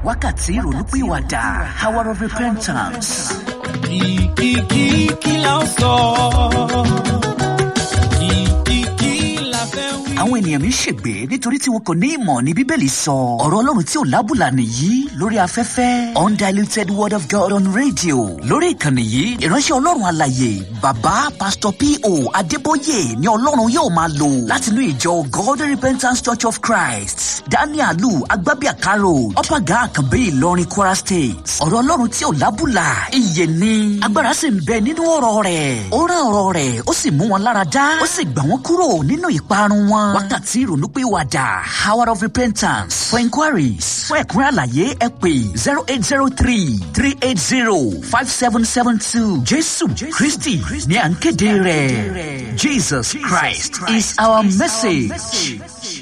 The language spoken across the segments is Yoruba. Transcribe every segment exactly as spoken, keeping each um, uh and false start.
wákàtí ìrònúpìwàdà, hour of repentance. Kìkìkì kí la ó sọ. Kìkìkì la fẹ́ wí. Àwọn ènìyàn mi ṣègbé nítorí tí wọn kò ní ìmọ̀ ní Bíbélì sọ. Ọ̀rọ̀ Ọlọ́run tí ò lábùlà nìyí lórí afẹ́fẹ́. Undiluted word of God on radio. Lórí ìkànnì yìí, ìránṣẹ́ Ọlọ́run alààyè, Bàbá Pastor P O Adébóyè ni Ọlọ́run yóò máa lò látinú ìjọ God Repentance Church of Christ. Daniel Agbabiakaro, Ọ̀pàgà Àkànbí Ìlọrin Kwara State. Ọ̀rọ̀ Ọlọ́run tí ò lábùlà, ìyè ni. Agbára sì ń bẹ nínú ọ̀rọ̀ rẹ̀. Ó rán ọ̀rọ̀ rẹ̀, ó sì mú wọn lára dá. Ó sì gbà wọ́n kúrò nínú ìparun wọn. Wákàtí ìrònúpìwàdà, hour of repentance. For inquiries, fún ẹ̀kúnrẹ́ àlàyé ẹ pè zero eight zero three three eight zero five seven seven two. Jésù Kristi ní à ń kéde rẹ̀. Jesus Christ is our message.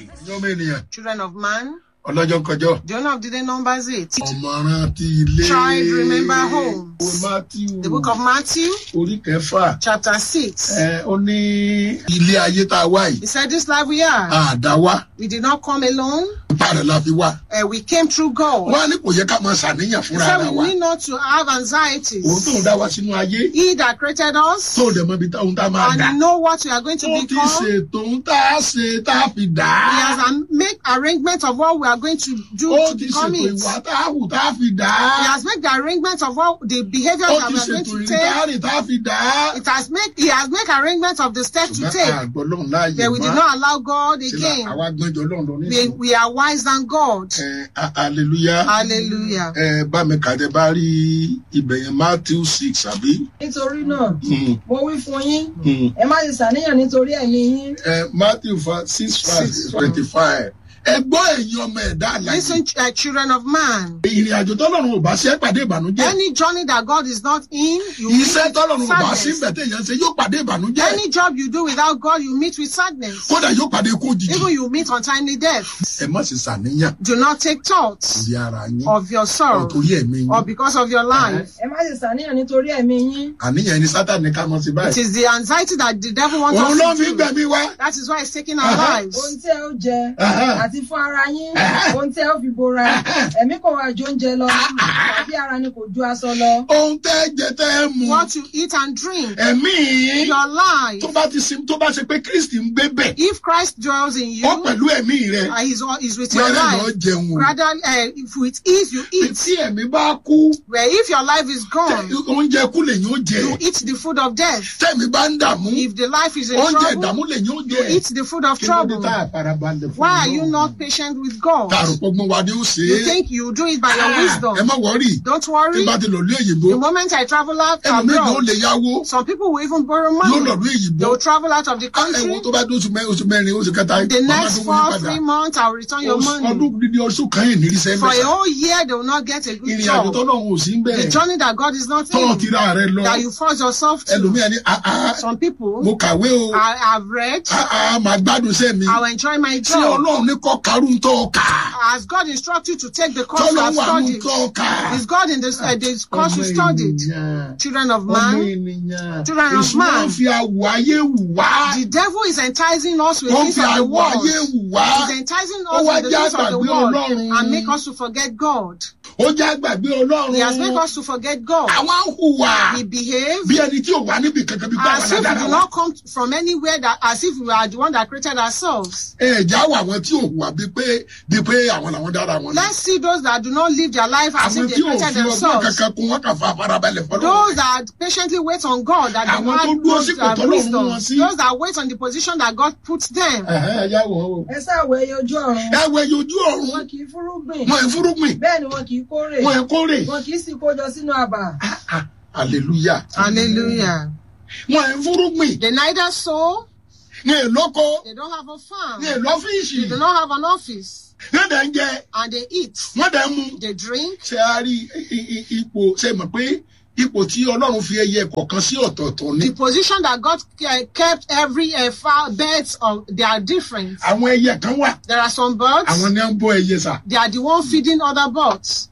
Children of man, ọlọ́jọ́ kọjọ́. the owner of the day numbers it. ọmọràn ti ilé. Child remember home. Matthew. The book of Matthew, orí kẹfà. chapter six. ẹ ó ní ilé ayé tá a wá yìí. He said, this life we are, àdá wá. we did not come alone. ipa rẹ̀ la fi wá. Uh, we came through God. wọ́n á ní kò yẹ ká máa ṣàníyàn He fúnra said ara we wa. need not to have anxieties. òun tó ń dá wa sínú ayé. He that created us tó dẹ̀ mọ́ ibi táwọn tá a máa dà. and know what we are going to ó ti become. ṣètò ń tá a ṣe tá a fi dà á. He has um, made arrangement of what we are going to do ó to ti become ṣètò it. ìwà tá a hù tá a fi dà He á. has made the arrangement of what the behavior ó that ti we are going ṣètò to take. ìrìntàrì tá a fi dà á. It has made he has made arrangements of the steps to ṣùgbọ́n take. àgbọ̀lọ́run láàyè But we did wá. not allow God Ṣé again. àwa gbẹ́jọ́ lọ́run lọ We, nísìnyí. we are wise than God. ẹ a- hallelujah. Hallelujah. ẹ bá mi kàdé bá rí ibẹ̀ yẹn Matthew six àbí. nítorí náà Mm, mo wí fún yín mm. ẹ má ṣe ṣàníyàn nítorí ẹ̀mí yín. ẹ Matthew fa- six verse twenty-five. ẹ gbọ́ ẹ̀yin ọmọ ẹ̀dá àlàyé. Listen, uh, children of man. ìrìn àjò tọ́lọ́run ò bá ṣe é pàdé ìbànújẹ́. Any journey that God is not in, you meet iṣẹ́ with tọ́lọ́run ò bá sí sadness. bẹ̀tẹ̀ yẹn ṣe yóò pàdé ìbànújẹ́. Any job you do without God, you meet with sadness. kódà yóò pàdé ikú òjijì. Even you meet untimely death. ẹ má ṣe ṣàníyàn Do not take thoughts lórí ara yín. of your sorrow ọ̀tòrí ẹ̀mí or yín. because of your life. ẹ má ṣe ṣàníyàn nítorí ẹ̀mí yín. àníyàn ẹni Sátánì ká mọ́ sí It báyìí. is the anxiety that the devil wants òun ló us fi to do. gbẹ̀mí wá. That is why it's taking our Uh-huh. lives. ohun tí ẹ ó jẹ Uh-huh. àti fún ara yín Uh-huh. ohun tí ẹ ó fi bora ẹ̀mí kò wá jó oúnjẹ lọ tàbí ara ni kò ju aṣọ lọ. ohun tẹ́ jẹ tẹ́ mu. What you eat and drink. ẹ̀mí Your life. tó bá ti sin tó bá ṣe pé Kristi ń gbé bẹ̀. If Christ dwells in you, ó pẹ̀lú ẹ̀mí rẹ̀. uh, he's, is with your wẹ́rẹ́ lọ life. jẹun. Gradually, uh, if with ease you eat. tí ẹ̀mí bá kú. Where if your life is gone, oúnjẹ kú lèyìn ó jẹ. you eat the food of death. tẹ̀mí bá ń dààmú. If the life is in oúnjẹ trouble, ìdààmú lèyìn ó you jẹ. eat the food of kí ló dé trouble. tá a farabalẹ̀ fún Why are Ọlọ́run? you not patient with God? tààrọ̀ pọ́gbọ́n wa ni ó ṣe You é. think you do it by your ẹ wisdom. má wọ́rì. Don't tí worry. bá ti lọ lé èyìnbó. The moment I travel out ẹlòmíì ló abroad, lè yáwó. some people will even borrow yóò lọ money. lé èyìnbó. They will travel out of the ẹ̀wọ̀n country. tó bá dé oṣù mẹ́rin oṣù mẹ́rin oṣù kẹta. The màmá next tó wọlé four, padà. three months, I'll return your Oṣù- money. ọdún dídí oṣù kan yìí nírí For a sẹ́ńdẹ̀. whole year, they will not get a good ìrìn àjò job. tọ́lọ́run ò sí ń The bẹ̀. journey that God is not tọ́lọ̀ in, tira rẹ lọ. that you force yourself to. ẹlòmíì ní àá Some people, mo kàwé o. I have read, àá màá gbádùn sẹ́ mi. I will enjoy my tí job. Ọlọ́run ní kọ́ karú ń tọ́ kà. As God instructs you to take the course you tọ́lọ́ have wà ń studied, tọ́ kà. is God in this, uh, the course you Ọmọ studied? ènìyàn. Children of ọmọ man, ènìyàn. Children of Èṣù man. máa ń fi àwọ̀ ayé wù wá. the devil is enticing us with wọ́n things fi of the àwọ̀ world. ayé wù wá. He's enticing Ó us wá with the já things of the gbàgbé world Ọlọ́run. and make us to forget God. ó já gbàgbé Ọlọ́run. He has made us to forget God. àwọn ń hùwà. We behave bí ẹni tí ò wá níbi kankan bí bá wà as if we dáadáa do wá. not come from anywhere, that as if we are the one that created ourselves. ẹ já wà àwọn tí ò hùwà bíi pé bíi pé àwọn làwọn dára wọn. Let's see those that do not live their life as àwọn if tí they ò created fi ọgbọ́n themselves. kankan kún wọn kà fa farabalẹ̀ fọlọ́. Those that patiently wait on God, that do Àwọn not tó have dúró those sípò that tọ́lọ́run wisdom. mú wọn sí. Those that wait on the position that God puts them. ẹ já wọ̀ ọ́. ẹ sáwọ ẹyẹ ojú ọ̀run ẹ wẹ ojú ọ̀run. wọn kì í fúrúgbìn wọn ẹ fúrúgbìn. bẹ́ẹ̀ ni wọn kì í kórè wọn ẹ kórè. wọn kì í sì kójọ sínú àbà. Ah, ah, hallelujah. Hallelujah. wọn ẹ fúrúgbìn. They neither sow, ní èlóko. they don't have a farm, ní èlọ́fíìsì. they do not have an office, wọ́n dẹ̀ ń jẹ. and they eat, wọ́n dẹ̀ ń mu. they drink. ṣé a rí i- i- i- ipò ṣe mọ̀ pé ipò tí Ọlọ́run fi ẹyẹ kọ̀ọ̀kan sí ọ̀tọ̀ọ̀tọ̀ ni. The position that God uh, kept every uh, fowl, birds, of, they are different. àwọn ẹyẹ kan wà. There are some birds, àwọn ni wọ́n ń bọ́ ẹyẹ sà. they are the one feeding other birds.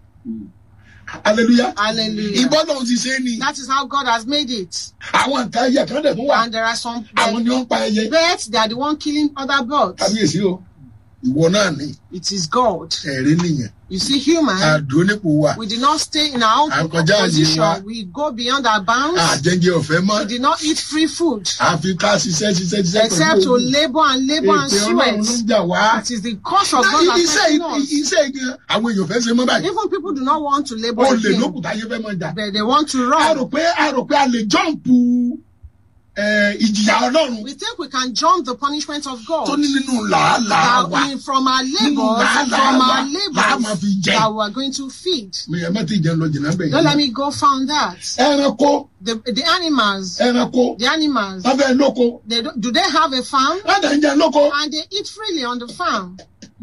hallelujah. Hallelujah. ìbọn lòun ti ṣe é ni. That is how God has made it. àwọn nǹkan ẹyẹ kan dẹ̀ tún wà. And there are some àwọn ni wọ́n ń pa ẹyẹ. birds, they are the one killing other birds. kábíyèsí o. ìwọ náà ni. It is God. Ẹ̀rí nìyẹn. You see, human, Àdó nípò wa. we did not stay in our own Àkọjá àyè wa. position. We go beyond our bounds. Àjẹjẹ ọ̀fẹ́ We mọ́. did not eat free food. Àfi ká ṣiṣẹ́ ṣiṣẹ́ ṣiṣẹ́ Except to labor and labor and Èpè Ọlọ́run ló sweat. ń jà wá. It is the cause of God Iṣẹ́ affecting us. iṣẹ́ igi àwọn èèyàn fẹ́ ṣe mọ́ báyìí. Even people do not want to labor Olè again, lókùtà yẹn fẹ́ mọ́ jà. but they want to A run. rò pé a rò pé a lè jọ́ǹpù eh, ìjìyà Ọlọ́run We think we can jump the punishment of God. tó ní nínú làálàá wa. That in, from our Nínú labors, làálàá from wa our làá máa fi labors jẹ. that we are going to feed. Mi ẹ̀ mẹ́tì jẹun lọ jìnnà bẹ́ẹ̀ Don't let yẹn. me go found that. Ẹranko The, the animals, ẹranko the animals, wọ́n fẹ́ lóko. they don't, do they have a farm? Wọ́n dẹ̀ ń jẹ lóko. And they eat freely on the farm.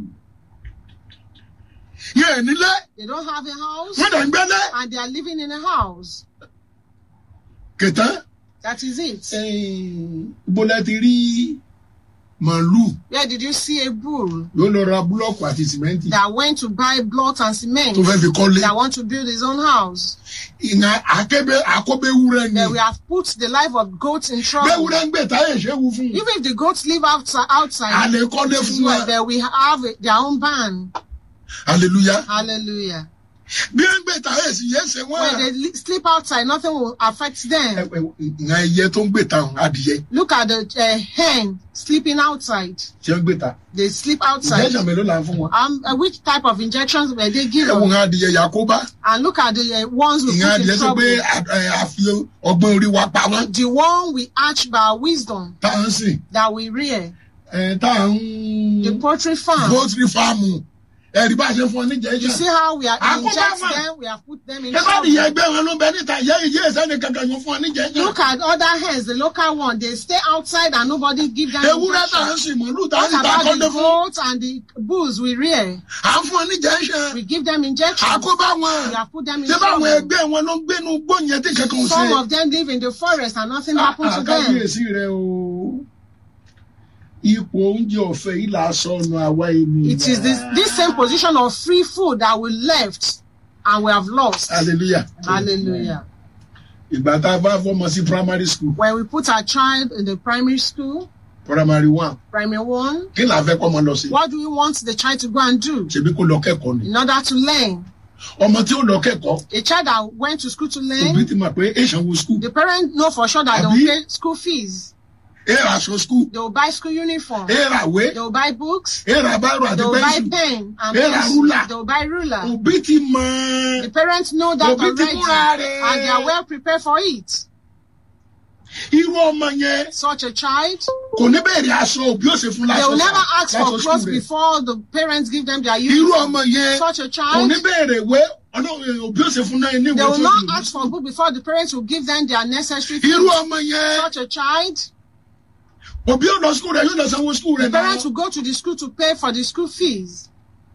Yẹn nílé. They don't have a house Wọ́n dẹ̀ ń gbẹ́lé. and they are living in a house. Kẹ̀tàn. That is it. Bólẹ̀ ti rí màálù Where did you see a bull yóò lọ ra búlọ́ọ̀kù àti sìmẹ́ǹtì that went to buy blocks and cement tó fẹ́ fi kọ́lé. that want to build his own house? Ìyẹn àkébé àkóbéwúrẹ́ ni. That we have put the life of goats in trouble. Béwúrẹ́ ń gbé táyà ìṣẹ́wù fún un. Even if the goats live outside, A outside lè kọ́lé it is fún well, wa. that we have their own barn. Hallelujah. Hallelujah. Bí ń gbé táyà ìsìn yẹn ṣe wọ́n. When they li- sleep outside, nothing will affect them. Ìyẹn ẹyẹ tó ń gbé táwọn adìyẹ Look at the uh, hen sleeping outside. tí wọ́n ń gbé ta. They sleep outside. Ìjẹ́sàn mélòó là ń fún wọn. Um, uh, which type of injections were they Ẹ wo given? ìyẹn adìyẹ Yakoba. And look at the uh, ones we Ìyẹn put adìyẹ in sọ pé trouble. a- a fi ọgbọ́n orí wa pa wọ́n. The one we hatch by our wisdom Tá à ń sìn. that we rear. Ẹ, Tá à ń. The poultry farm. Poultry farm. Ẹ̀rí bá a ṣe fún ọ ní You see jẹ́jẹ́. how we are Àkóbá inject wọn. them, we have put them in Ẹ bá nìyẹn trouble. ẹgbẹ́ wọn ló ń bẹ níta. Ìyá ìyá ìsẹ́ni kankan yóò fún ọ ní jẹ́jẹ́. Look at other hens, the local one. They stay outside and nobody give them Ewúrẹ́ tá à ń injection. sìn màálù tá à What ń ta about kọ́lé the fún. goats and the bulls we rear? À ń fún ọ ní jẹ́jẹ́. We give them injections. Àkóbá wọn. We have put them in Ṣé báwọn trouble. ẹgbẹ́ wọn ló ń gbénu gbóyè tí kankan ò Some ṣe? of them live in the forest and nothing happened to them. Àkábíyèsí rẹ o. Ipò oúnjẹ ọ̀fẹ́ yìí là á sọnù àwa ènìyàn. It is this, this same position of free food that we left and we have lost. Hallelujah. Hallelujah. Ìgbà tá a bá fọmọ sí primary school, When we put our child in the primary school, primary one, primary one, kí là á fẹ́ kọ́ ọmọ lọ sí? what do we want the child to go and do Ṣèbí kó lọ kẹ́kọ̀ọ́ ni. in order to learn? Ọmọ tí ó lọ kẹ́kọ̀ọ́, A child that went to school to òbí learn, ti mọ̀ pé èèyàn wo school. the parents know for sure that they Àbí? will pay school fees. Èèrà aṣọ school, They will buy school uniform. èèrà ìwé, They will buy books. èèrà báírò They àti will buy pẹ́ńsì. pen and Era pencil. ruler. They will buy ruler. Òbí ti mọ̀. The parents know that Òbí ti already múra rẹ̀. and they are well prepared for it. Irú ọmọ yẹn Such a child, kò ní bẹ̀rẹ̀ aṣọ òbí ó ṣe fún they láṣọ will never ask láṣọ for school clothes rẹ̀. before the parents give them their Irú uniform. ọmọ yẹn Such a kò child, ní bẹ̀rẹ̀ ìwé ọlọ́run òbí ó ṣe fún náà ní they ìwé will tó not dùn. ask for book before the parents will give them their necessary Irú things. ọmọ yẹn Such a child, òbí ó lọ school rẹ̀ yóò lọ sanwó school rẹ̀ the parents náà. will go to the school to pay for the school fees.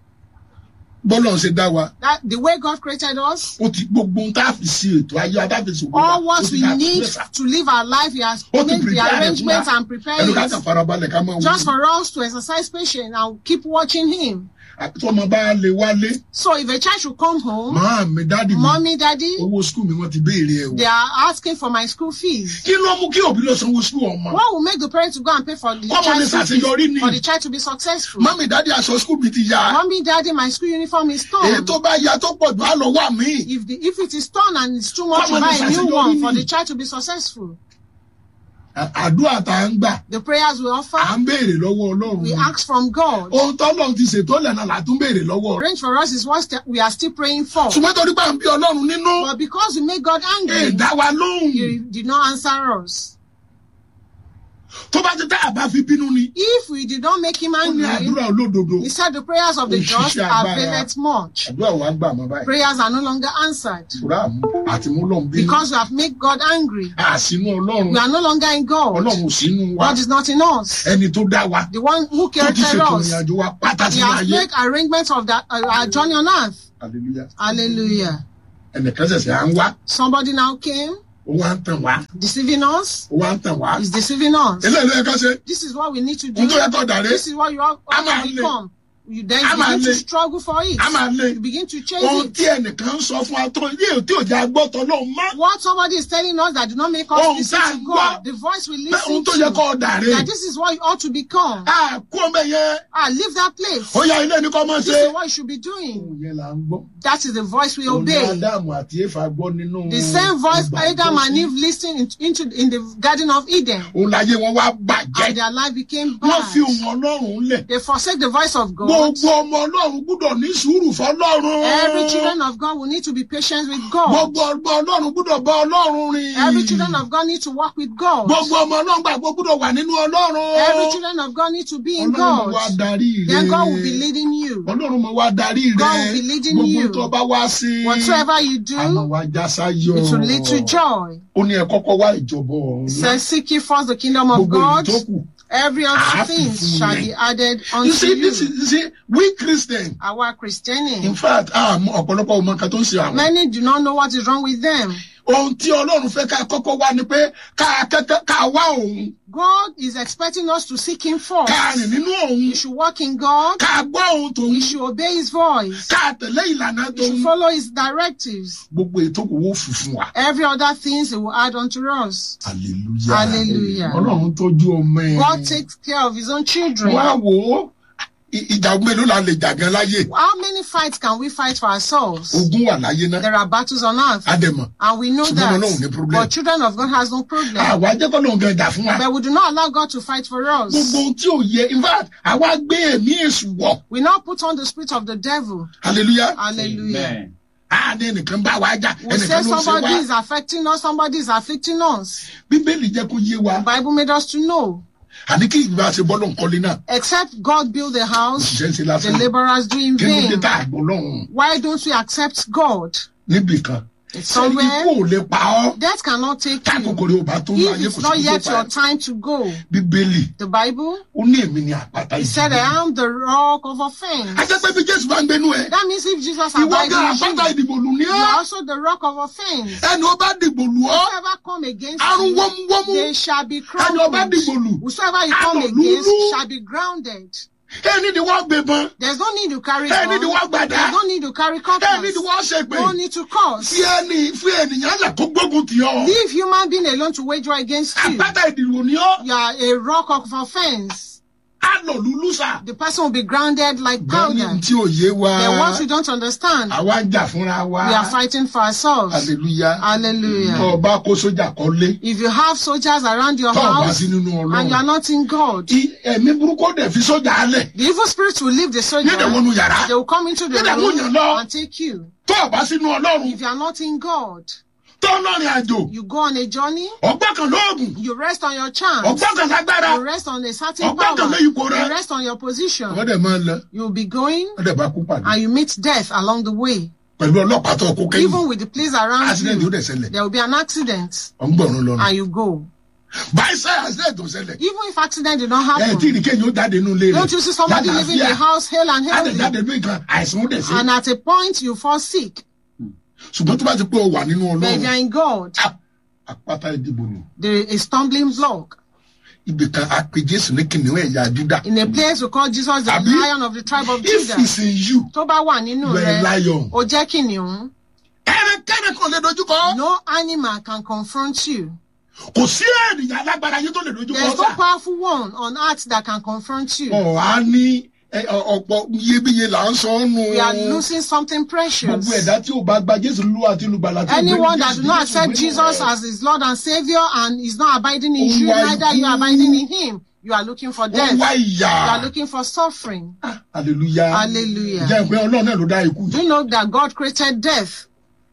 Bọ́lá ṣe dá wa That the way God created us, ó ti gbogbo ohun tá a fi sí ètò ayé adáfẹ́sọ̀ all what we need to live our life, He has Ó ti made the prepare rẹ̀ fún arrangements wa. and prepared Ẹnu ká kàn it farabalẹ̀ ká máa wò just ó. for us to exercise patience and keep watching Him. Àti tí ọmọ bá lè wálé So if a child should come home, màá mi dáàdì mi mommy, daddy, owó school mi wọ́n ti béèrè ẹ̀ o. they are asking for my school fees. Kí ló mú kí òbí lọ sanwó school ọmọ? What will make the parents to go and pay for the Kọ́mọ child's lè school ṣàṣeyọrí fees ni. for the child to be successful? Mọ́mí dáàdì aṣọ school mi ti ya. Mommy, daddy, my school uniform is Èyí torn. tó bá ya tó pọ̀ jù á lọ wà mí. If the if it is torn and it's too much to Kọ́mọ lè buy a new ṣàṣeyọrí one ni. for the child to be successful, Àdúrà tá à ń gbà the prayers we à offer, ń béèrè lọ́wọ́ Ọlọ́run. we ask from God. Ohun tọ́lọ́run ti ṣètò lẹ́nà là tún béèrè lọ́wọ́ rẹ̀. Arrange for us is what st- we are still praying for. Ṣùgbọ́n torí pé à ń bí Ọlọ́run nínú, But because we make God angry, èdá wa lóhùn. He did not answer us. Tó bá ti tá àbá fi bínú ni, If we did not make Him ó ní angry, àdúrà olódodo. He said the prayers of the just Òṣìṣẹ́ agbára. availeth much. Àdúrà wa gbà mọ́ báyìí. Prayers are no longer answered Ìṣúra àmú àti mú lọ́n bínú. because we have made God angry. Àsínú Ọlọ́run. We are no longer in God. Ọlọ́run ò sínú wa. God is not in us. Ẹni tó dá wa. The one who Tó ti created ṣètò us, ìrìnàjò wa pátá He sínú has ayé. made arrangements of that uh, our journey on earth. Hallelujah. Hallelujah. Ẹnìkan ṣẹ̀ṣẹ̀ à ń wá. Somebody now came Ó wá ń tàn wá. deceiving us. Ó wá ń tàn wá. Is deceiving us. Eléyìí ló yẹ ká ṣe. This is what we need to do. Ohun tó yẹ kó dàrí. This is what you all A máa to lè. become. you then A máa begin to le. struggle for it. A máa le. You begin to chase Ohun it. tí ẹnìkan ń sọ fún wa tó yé tí ò jẹ́ agbọ́tọ̀ lóun mọ́. What somebody is telling us that do not make us Ohun listen tá a to gbọ́. God, the voice we Pé listen ohun tó yẹ to, kọ́ ọ̀dà rè. that this is what you ought to become. A kú ọmọ yẹn. Ah, leave that place. Ó yá ilé ní kọ́ mọ́ This ṣe. is what you should be doing. Ohun yẹn là ń gbọ́. That is the voice we Òun ni obey. Ádámù àti Éfà gbọ́ nínú. The same voice ọgbà Adam and ìjọsìn. Eve listened in- into in the Garden of Eden, Òun láyé wọn wá and bàjẹ́. their life became Wọ́n fi bad. ohun Ọlọ́run lẹ̀. They forsake the voice of God. Gbogbo ọmọ Ọlọ́run gbúdọ̀ ní sùúrù fọlọ́run. Every children of God will need to be patient with God. Gbogbo ọmọ Ọlọ́run gbúdọ̀ bá Ọlọ́run rìn. Every children of God need to walk with God. Gbogbo ọmọ Ọlọ́run gbàgbọ́ gbúdọ̀ wà nínú Ọlọ́run. Every children of God need to be in Ọlọ́run mọ̀ wá God. darí rẹ̀. Then God will be leading you. Ọlọ́run mọ̀ wá darí rẹ̀. God will be leading Gbogbo you. tó bá wá sí. Whatsoever you do, Àmọ́ wá já sáyọ̀. it will lead to joy. Ó ní ẹ kọ́kọ́ wá ìjọba ọ̀run. Says, seek ye first the kingdom of Gbogbo God. èyí tó kù. Every other Happy things food. shall be added You unto see, this you. is, you see, we Christians, Our Christianity. in fact, ah, ọ̀pọ̀lọpọ̀ ọmọ kan tó ń ṣe àwọn. Many do not know what is wrong with them. Ohun tí Ọlọ́run fẹ́ ká kọ́kọ́ wá ni pé ká kẹ́kẹ́ ká wá òun. God is expecting us to seek Him first. Ká rìn nínú òun. You should walk in God. Ká gbọ́ òun tòun. You should obey His voice. Ká tẹ̀lé ìlànà You should tòun. follow His directives. Gbogbo ètò kò wó fùfún wa. Every other things He will add unto us. Hallelujah. Hallelujah. Ọlọ́run tọ́jú ọmọ ẹ̀. God takes care of His own children. Wá wò ó. I- Ìjà mélòó la lè jà gan láyé? How many fights can we fight for ourselves? Ogun wà láyé náà. There are battles on earth, Adẹ̀mọ̀. and we know Ṣùgbọ́n Ọlọ́run ò ní that. problem. But children of God has no problem. Àwa jẹ́ kọ́ lóun gan jà fún wa. But we do not allow God to fight for us. Gbogbo ohun tí ò yẹ, in fact, àwa gbé ẹ̀mí èṣù wọ̀. We now put on the spirit of the devil. Hallelujah. Hallelujah. Ah, ní ẹnìkan bá wa jà, We say ẹnìkan ló ṣe somebody wá. is affecting us, somebody is afflicting us. Bíbélì jẹ́ kó yé wa. The Bible made us to know. Àní kí ìgbà ṣe bọ́lọ̀ nkọ́lé náà. Except God build the house, Òṣìṣẹ́ ń ṣe the lásán. laborers do in Kí ló dé vain. tá àgbọ̀ lọ́hùn? Why don't we accept God? Níbì kan. Sẹ́ni Somewhere, ikú ò lè pa ọ́. death cannot take Tá you. kòkòrò ò bá tó ní If ayé it's kò not sí kó yet tó pa your ẹ́. time to go. Bíbélì, The Bible, ó ní èmi ni àpáta He said, ìdìbò. I am the rock of offense. A jẹ́ pé bí Jésù bá ń gbénú ẹ̀. That means if Jesus Ìwọ abides gan in àpáta you, ìdìbò lù ní you ọ́. are also the rock of offense. Ẹni ó bá dìbò lù ọ́. Whoever come against Arún you, wọ́múwọ́mú. they shall be Ẹni ó bá crumbled. dìbò lù. Whosoever you come Arún against lúlú. shall be grounded. Ẹni ni wọ́n gbébọn. There's no need to carry Ẹni ni guns. wọ́n gbàdá. There's no need to carry Ẹni cutlass. ni wọ́n ṣègbè. No need to curse. Fi ẹni fi ènìyàn lẹ̀ kó gbógun tì ọ́. Leave human being alone to wage war against you. Àpáta ìdìbò ni ọ́. You are a rock of offense. Á lọ lulú sà. The person will be grounded like Bẹ́ẹ̀ni powder. tí ò yé wa. Then what you don't understand, Àwa ń jà fúnra wa. we are fighting for ourselves. Hallelujah. Hallelujah. Tọ́ ọ bá kó sójà kọ́lé. If you have soldiers around your Tọ́ ọ bá house sí nínú and you are Ọlọ́run. not in God, I- Ẹ̀mí burúkú dẹ̀ fi sójà alẹ̀. the evil spirits will leave the soldier. Nídẹ̀ wọnú yàrá. They will come into the Nídẹ̀ wọ́n yàn room lọ. and take you. Tọ́ ọ bá sínú Ọlọ́run. If you are not in God, Tọ́ lọ́rin àjò. you go on a journey, Ọgbọ́n kan lóògùn. you rest on your charms, Ọgbọ́n kan lágbára. you rest on a certain Ọgbọ́n power, kan lé ipò rẹ̀. you rest on your position. Wọ́n dẹ̀ máa ń lọ. You will be going Wọ́n dẹ̀ bá kú pàdé. and you meet death along the way. Pẹ̀lú ọlọ́pàá tó kó kẹ́yìn. Even with the police around Accident yóò you, dẹ̀ ṣẹlẹ̀. there will be an accident Ọ̀ngbọ̀n lọ́nà. and you go. Báyìí sẹ́ accident tó ṣẹlẹ̀. Even if accident did not Ẹ tí happen, ìrìkẹ́ yóò jáde nínú ilé rẹ̀. don't you see somebody living in the house hale and Á dẹ̀ jáde healthy, ní ìkan àìsàn ó dẹ̀ sí. and at a point you fall sick? Ṣùgbọ́n tó bá ti pé o wà nínú But if you Ọlọ́run. are in God, á, Àpáta ìdìbò ni. there is a stumbling block. Ibì kan a pe Jésù ní kìnìún ẹ̀yà Júdà. In a place we call Jesus the Àbí? Lion of the tribe of If Judah. it's in you, Tó bá wà nínú you are a rẹ̀, lion. ó jẹ́ kìnìún. Ẹnikẹ́ni kò lè dojúkọ. No animal can confront you. Kò sí ènìyàn alágbára yín tó lè dojúkọ There's no sá. powerful one on earth that can confront you. Ọ̀ á ní ẹ, ọ- ọ̀pọ̀ iyebíye là ń sọ ọ́ nù. We are losing something precious. Gbogbo ẹ̀dá tí ò bá gba Jésù lú àti olùgbàlà tí ò gbé ní Anyone that Jésù, do not Jésù accept gbé Jesus nínú rẹ̀. as his Lord and Savior and is not abiding in Ó you, wá neither you are ikú. abiding in him, you are looking for Ó death. wá You ìyà. are looking for suffering. Hallelujah. Hallelujah. Jẹ́ ìpín Ọlọ́run náà ló dá ikú. Do you know that God created death?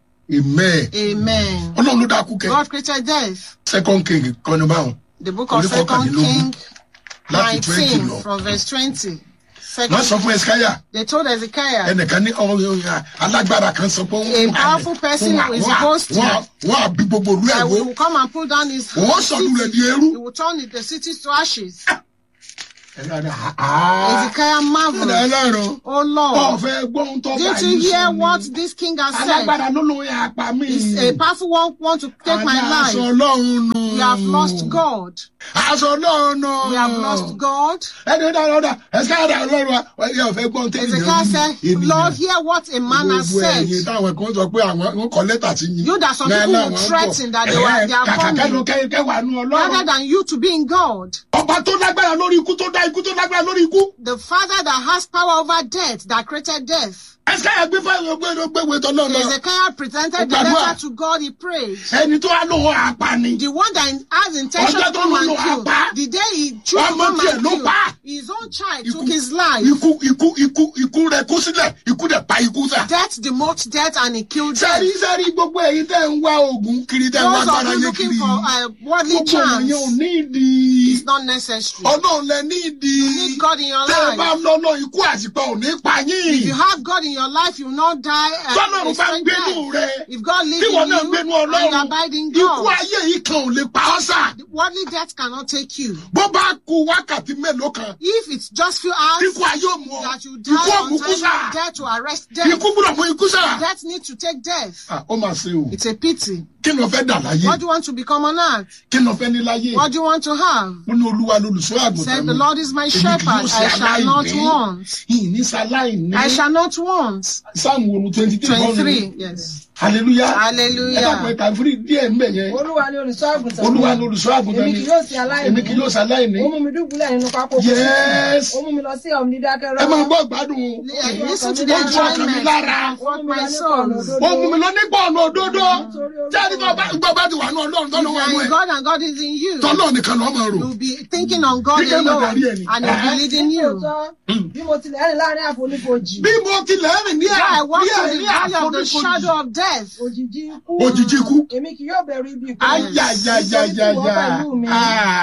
Amen. Amen. Ọlọ́run ló dá ikú kẹ́. God created death. Second King kọ́ni báwọn. The book of Orí Second kọkàndínlógún. King Láti twenty nineteen lọ. from verse twenty. Wọ́n sọ Second, fún Ẹsikáyà. they told Ezekiah, Ẹnìkan ní ọ̀hún alágbára kan sọ pé A powerful person who is boasting. Wọ́n á bí gbogbo olú ẹ̀ that we wó. will come and pull down his Wọ́n sọ̀dún rẹ̀ di city. eérú. He will turn the city to ashes. Hezekiah marveled. Ọlọ́run. Oh Lord. Ọ̀fẹ́ gbọ́n tó bá Didn't you yín hear sọ what ni. this king has said? Alágbára ló lóun yà pa mí. It's a powerful one want to take my Aṣọ life. Ọlọ́run nù. We have lost God. Aṣọ Ọlọ́run nù. We have lost God. Ẹni dára ọ̀dà ẹ̀sìká ọ̀dà Ọlọ́run wa ẹ̀ ọ̀fẹ́ gbọ́n tẹ́lẹ̀ Hezekiah said, Lord, hear what a man has said. Gbogbo ẹ̀yin táwọn kan sọ pé àwọn kọ lẹ́tà sí yín. You that some people will threaten that they were they are coming. Kẹ́kẹ́ nù Ọlọ́run. Rather than you to be in God. Ọba tó lágbára lórí ikú tó dá ikú tó lágbára lórí ikú. The Father that has power over death, that created death. Ẹ̀sìká gbé fáwọn gbẹ́gbẹ́gbẹ́ tó lọ́nà. Hezekiah presented the letter to God, he prayed. Ẹni tó wá lóhùn àpá ni. The one that has intention to come and kill. The day he chose to come and kill, his own child took his life. Ikú ikú ikú ikú rẹ̀ kú sílẹ̀, ikú dẹ̀ pa ikú sá. Death demote death and he killed death. Sẹ́rí sẹ́rí gbogbo èyí tẹ́ ń wá oògùn kiri tẹ́ ń wá Those gbára of you yé looking kiri. for a worldly Gbogbo ènìyàn ò chance, ní ìdí. it's not necessary. Ọlọ́run lẹ ní ìdí. You need God in your Tẹ́ ẹ bá life. lọ́nà ikú àsìkò ò ní pa If you yín. have God in your life, you will not die. Uh, Tọ́lọ́run a bá strange gbénú death. rẹ̀. If God lives Tí in wọ́n náà you gbénú and you Ọlọ́run. abide in Ikú God, ayé yìí kan ò lè pa ọ́ sà. worldly death cannot take you. Bó bá ku wákàtí mélòó kan. If it's just few hours Ikú ayé ò mú ọ. that you Ikú die ò mú on kú time, sà. death to arrest death, Ikú gbúdọ̀ mú ikú sà. death needs to take death. Ah, ó máa ṣe o. It's a pity. Kí ni o fẹ́ dà láyé? What do you want to become on earth? Kí ni o fẹ́ ní láyé? What do you want to have? Ó ní Olúwa lolùṣọ́ àgùntàn Said, mi. the Lord is my Èmi kì shepherd, yóò ṣe I shall not aláìní. want. Ìní ṣaláìní. I shall not want. Sáàmù òru twenty three. twenty-three, yes. Hallelujah. Hallelujah. Ẹ dàpọ̀ ẹ̀ka fúri díẹ̀ ń bẹ̀ yẹn. Olúwa ni olùṣọ́ àgùntàn mi. Olúwa ni olùṣọ́ àgùntàn Èmi mi. kì yóò ṣe aláìní. Èmi kì yóò ṣe aláìní. Ó mú mi dùbúlẹ̀ nínú pákó. Yes. Ó mú mi lọ sí ọ̀hún dídákẹ́ Ẹ máa rọ́rọ́. gbọ́ ìgbádùn. Listen to the Ó tún ọkàn mi enjoyment. lára. Comfort my soul. Ó mú mi lọ nípa ọ̀nà òdodo. Jáde tó bá gbọ́ bá ti wà ní Ọlọ́run tọ́lọ́ wà If nú you are ẹ̀. in God and God is in you, Tọ́lọ́ nìkan lọ́ máa rò. you'll be thinking on God Kíkẹ́ máa alone darí ẹ̀ ni. and He'll be leading you. Bí mo tilẹ̀ rìn láàrin àfonífojì. Bí mo tilẹ̀ rìn ní Though I walk ní through the ẹ̀rí valley of the àfonífojì. shadow of death, Òjìji ikú. Òjìji ikú. Èmi kì yóò bẹ̀rù ibi ìkọlù. Ayayayayaya. Nítorí tí ìwọ pẹ̀lú mi. Ah.